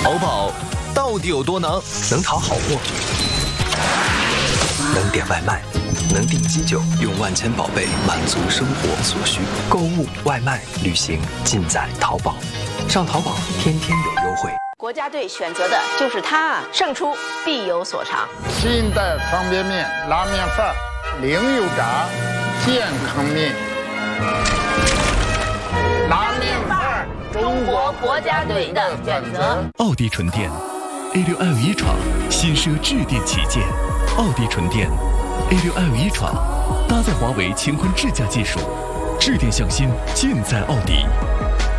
淘宝到底有多能？ 能淘好货，能点外卖，能订机酒，用万千宝贝满足生活所需。购物、外卖、旅行，尽在淘宝。上淘宝，天天有优惠。 国家队选择的就是它，胜出必有所长。 新一代方便面、拉面饭、零油炸、健康面。拉面饭， 中国国家队的选择。 奥迪纯电 A6L1 闯，新奢智电旗舰。奥迪纯电 A6L1 闯，搭载华为乾坤智驾技术，智电向新尽在奥迪。